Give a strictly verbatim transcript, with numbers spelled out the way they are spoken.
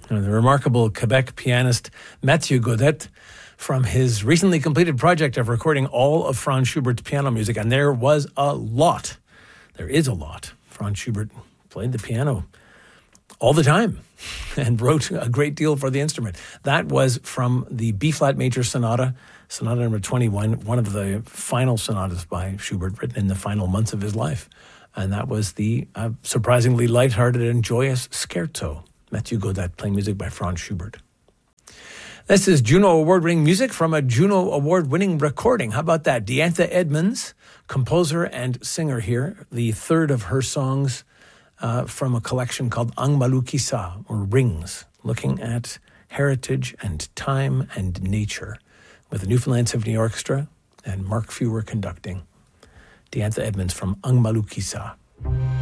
Uh, the remarkable Quebec pianist Mathieu Gaudette, from his recently completed project of recording all of Franz Schubert's piano music. And there was a lot. There is a lot. Franz Schubert played the piano all the time and wrote a great deal for the instrument. That was from the B-flat major sonata, sonata number twenty-one, one of the final sonatas by Schubert, written in the final months of his life. And that was the uh, surprisingly lighthearted and joyous scherzo. Mathieu Gaudette playing music by Franz Schubert. This is Juno Award-winning music from a Juno Award-winning recording. How about that? Diantha Edmonds, composer and singer here, the third of her songs uh, from a collection called Ang Malukisa, or Rings, looking at heritage and time and nature, with the Newfoundland Symphony Orchestra and Mark Fewer conducting. Diantha Edmonds from Ang Malukisa.